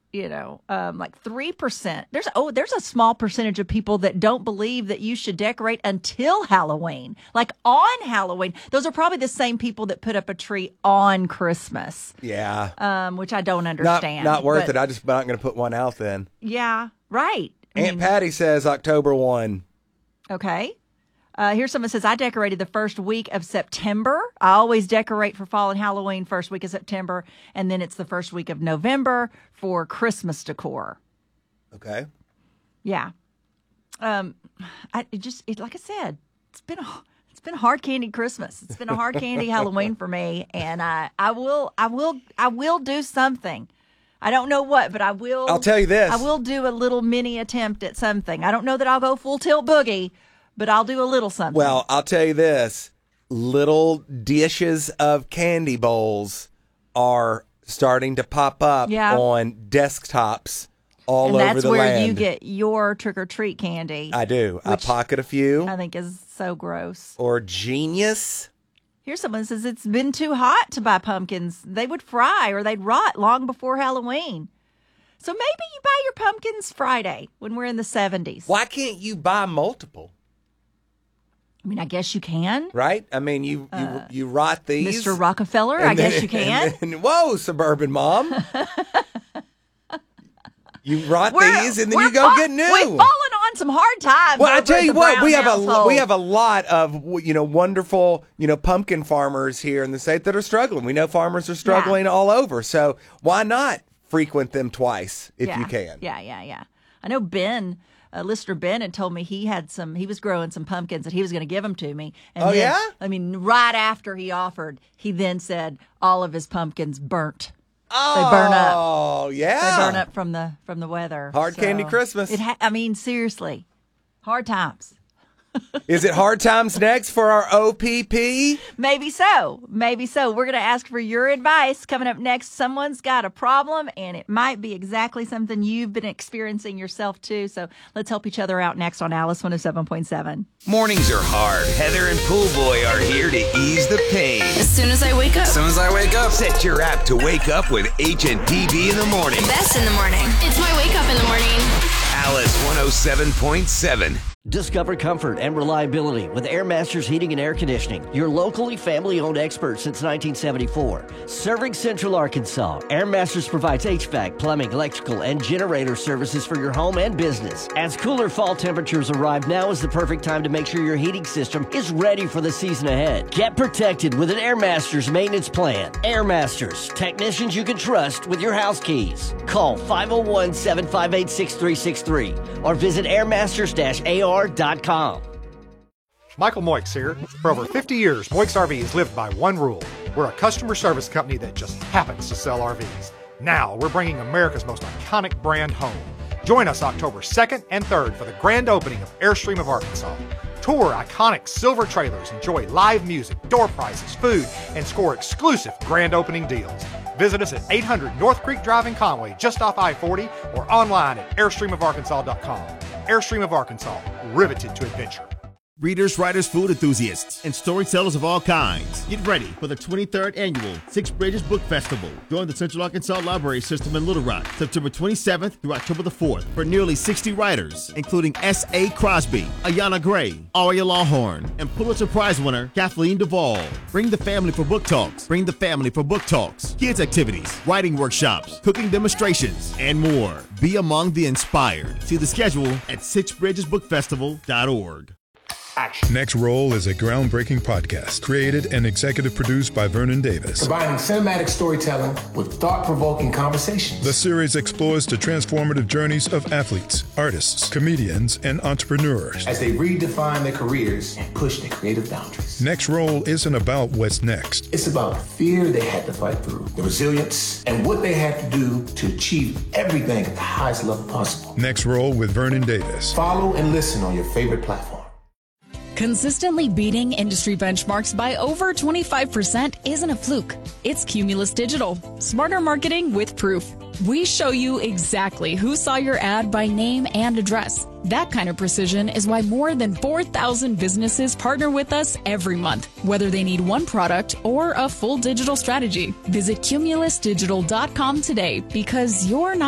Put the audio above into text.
like 3%. There's a small percentage of people that don't believe that you should decorate until Halloween, like on Halloween. Those are probably the same people that put up a tree on Christmas. Yeah. Which I don't understand. Not worth it. I'm not going to put one out then. Yeah, right. Aunt Patty says October 1. Okay. Here's someone says, I decorated the first week of September. I always decorate for fall and Halloween first week of September, and then it's the first week of November for Christmas decor. Okay. Yeah. Like I said, it's been a hard candy Christmas. It's been a hard candy Halloween for me, and I will do something. I don't know what, but I will. I'll tell you this. I will do a little mini attempt at something. I don't know that I'll go full tilt boogie, but I'll do a little something. Well, I'll tell you this. Little dishes of candy bowls are starting to pop up on desktops all over the land. And that's where you get your trick-or-treat candy. I do. I pocket a few. I think is so gross. Or Genius. Here's someone who says it's been too hot to buy pumpkins. They would fry or they'd rot long before Halloween. So maybe you buy your pumpkins Friday when we're in the 70s. Why can't you buy multiple? I mean, I guess you can. Right? I mean, you rot these. Mr. Rockefeller, I guess you can. Whoa, suburban mom. You rot these and then you go get new. We've fallen on some hard times. Well, I tell you what, we have a lot of wonderful pumpkin farmers here in the state that are struggling. We know farmers are struggling all over, so why not frequent them twice if you can? Yeah. I know Ben. Listener Ben had told me he was growing some pumpkins and he was going to give them to me. And right after he offered, he then said all of his pumpkins burnt. Oh, they burn up. Oh, yeah. They burn up from the weather. Hard candy Christmas. Seriously, hard times. Is it hard times next for our OPP? Maybe so. We're going to ask for your advice. Coming up next, someone's got a problem, and it might be exactly something you've been experiencing yourself, too. So let's help each other out next on Alice 107.7. Mornings are hard. Heather and Pool Boy are here to ease the pain. As soon as I wake up. Set your app to wake up with HNPB in the morning. Best in the morning. It's my wake up in the morning. Alice 107.7. Discover comfort and reliability with Air Masters Heating and Air Conditioning, your locally family-owned expert since 1974. Serving Central Arkansas, Air Masters provides HVAC, plumbing, electrical, and generator services for your home and business. As cooler fall temperatures arrive, now is the perfect time to make sure your heating system is ready for the season ahead. Get protected with an Air Masters maintenance plan. Air Masters, technicians you can trust with your house keys. Call 501-758-6363 or visit airmasters-ar.com. Michael Moix here. For over 50 years, Moix RV has lived by one rule. We're a customer service company that just happens to sell RVs. Now, we're bringing America's most iconic brand home. Join us October 2nd and 3rd for the grand opening of Airstream of Arkansas. Tour iconic silver trailers, enjoy live music, door prizes, food, and score exclusive grand opening deals. Visit us at 800 North Creek Drive in Conway, just off I-40, or online at airstreamofarkansas.com. Airstream of Arkansas, riveted to adventure. Readers, writers, food enthusiasts, and storytellers of all kinds. Get ready for the 23rd Annual Six Bridges Book Festival. Join the Central Arkansas Library System in Little Rock, September 27th through October the 4th, for nearly 60 writers, including S.A. Crosby, Ayanna Gray, Aria Lawhorn, and Pulitzer Prize winner Kathleen Duvall. Bring the family for book talks. Kids activities, writing workshops, cooking demonstrations, and more. Be among the inspired. See the schedule at sixbridgesbookfestival.org. Action. Next Roll is a groundbreaking podcast created and executive produced by Vernon Davis. Combining cinematic storytelling with thought-provoking conversations. The series explores the transformative journeys of athletes, artists, comedians, and entrepreneurs as they redefine their careers and push their creative boundaries. Next Roll isn't about what's next. It's about the fear they had to fight through, the resilience, and what they had to do to achieve everything at the highest level possible. Next Roll with Vernon Davis. Follow and listen on your favorite platform. Consistently beating industry benchmarks by over 25% isn't a fluke. It's Cumulus Digital. Smarter marketing with proof. We show you exactly who saw your ad by name and address. That kind of precision is why more than 4,000 businesses partner with us every month, whether they need one product or a full digital strategy. Visit cumulusdigital.com today because you're not